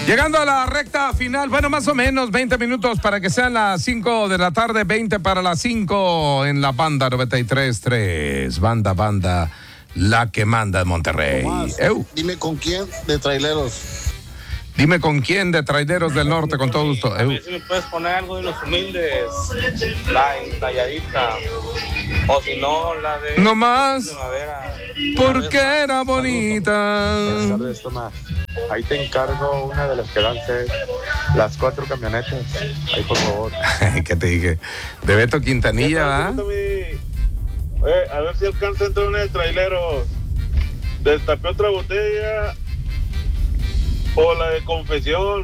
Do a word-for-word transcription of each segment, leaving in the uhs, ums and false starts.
Llegando a la recta final, bueno, más o menos veinte minutos para que sean las cinco de la tarde, veinte para las cinco en la banda noventa y tres punto tres. Banda, banda, la que manda en Monterrey. Tomás, dime con quién de traileros. Dime con quién de traileros del norte, con todo gusto. A ver si me puedes poner algo de los humildes, la entalladita, o si no, la de... No más, primavera. porque era bonita. Buenas tardes, Tomás. Ahí te encargo una de las que dan sed, las cuatro camionetas. Ahí, por favor. ¿Qué te dije? De Beto Quintanilla, ¿verdad? Eh, a ver si alcanza a entrar una de traileros. Destapé otra botella. O la de confesión.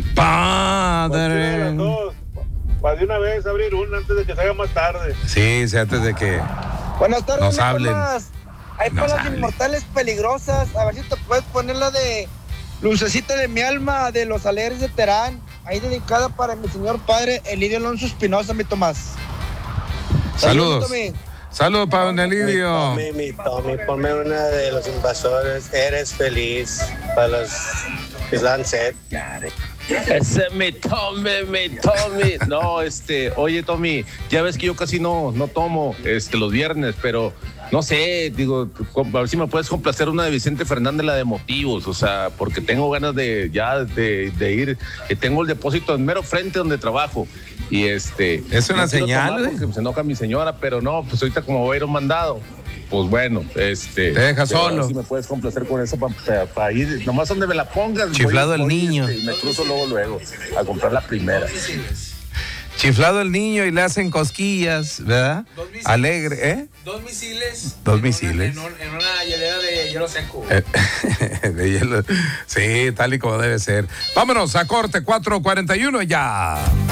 Padre. Para de una vez abrir una antes de que se haga más tarde. Sí, sí, antes de que Buenas tardes, nos hablen. Hay Nos palas hablen. inmortales peligrosas. A ver si te puedes poner la de Lucecita de mi alma, de los Alegres de Terán. Ahí dedicada para mi señor padre Elidio Alonso Espinosa, mi Tomás. Saludos. Tommy. Saludos para don Elidio. Mi Tommy, mi Tommy, ponme una de los invasores. Eres feliz. Para los que dan sed. Ese es mi Tommy, mi Tommy. No, este, oye, Tommy, ya ves que yo casi no, no tomo este, los viernes, pero no sé, digo, a ver si me puedes complacer una de Vicente Fernández, la de Motivos, o sea, porque tengo ganas de ya de, de ir, eh, tengo el depósito en mero frente donde trabajo. Y este. ¿Es una no quiero señal? tomar porque se enoja mi señora, pero no, pues ahorita como voy a ir a un mandado. Pues bueno, este. Te deja solo. Si me puedes complacer con eso para pa, pa ir, nomás donde me la pongas. Chiflado el voy, niño. Este, y me cruzo luego, luego, a comprar la primera. Chiflado el niño y le hacen cosquillas, ¿verdad? Alegre, ¿eh? Dos misiles. Dos en misiles. Una, en, un, en una hielera de hielo seco. Eh, de hielo. Sí, tal y como debe ser. Vámonos a corte cuatro cuarenta y uno ya.